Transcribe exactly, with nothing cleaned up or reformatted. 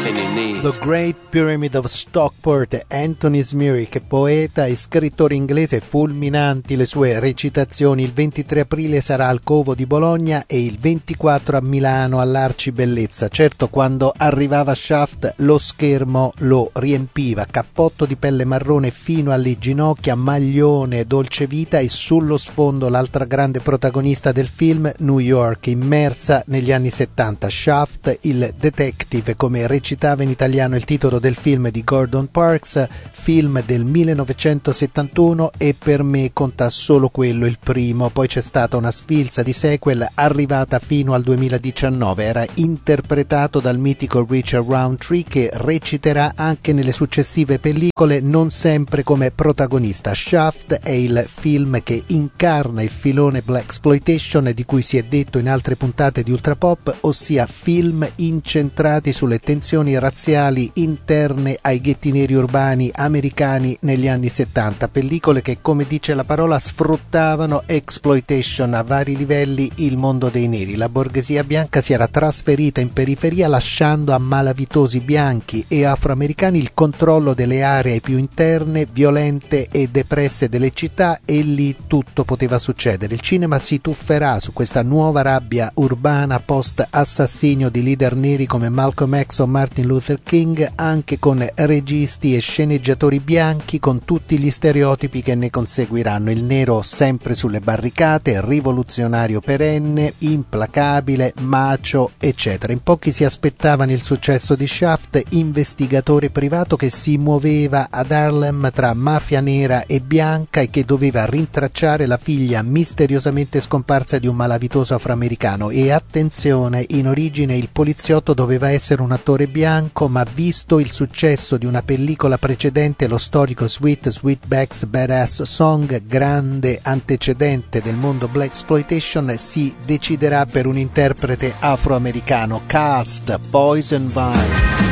everything they need. The Great Pyramid of Stockport, Anthony Smirik, poeta e scrittore inglese, fulminanti le sue recitazioni. Il ventitré aprile sarà al Covo di Bologna e il ventiquattro a Milano all'Arci Bellezza. Certo, quando arrivava Shaft lo schermo lo riempiva, cappotto di pelle marrone fino alle ginocchia, maglione, dolce vita e sullo sfondo l'altra grande protagonista del film, New York, immersa negli anni settanta. Shaft, il detective, come recitava in italiano il titolo del film di Gordon Parks, film del millenovecentosettantuno, e per me conta solo quello, il primo. Poi c'è stata una sfilza di sequel arrivata fino al duemiladiciannove. Era interpretato dal mitico Richard Roundtree, che reciterà anche nelle successive pellicole, non sempre come protagonista. Shaft è il film che incarna il filone blaxploitation di cui si è detto in altre puntate di Ultrapop, ossia film incentrati sulle tensioni razziali interne ai ghetti neri urbani americani negli anni settanta. Pellicole che, come dice la parola, sfruttavano exploitation a vari livelli il mondo dei neri. La borghesia bianca si era trasferita in periferia, lasciando a malavitosi bianchi e afroamericani il controllo delle aree più interne, violente e depresse delle città, e lì tutto poteva succedere. Il cinema si tufferà su questa nuova rabbia urbana post assassinio di leader neri come Malcolm X o Martin Luther King, anche con registi e sceneggiatori bianchi, con tutti gli stereotipi che ne conseguiranno. Il nero sempre sulle barricate, rivoluzionario perenne, implacabile, macho, eccetera. In pochi si aspettavano il successo di Shaft, investigatore privato che si muoveva ad Harlem tra mafia nera e bianca e che doveva rintracciare la figlia misteriosamente scomparsa di un malavitoso afroamericano. E attenzione, in origine il poliziotto doveva essere un attore bianco, ma visto il successo di una pellicola precedente, lo storico Sweet Sweetback's Badass Song, grande antecedente del mondo blaxploitation, si deciderà per un interprete afroamericano. Cast Poison Vine.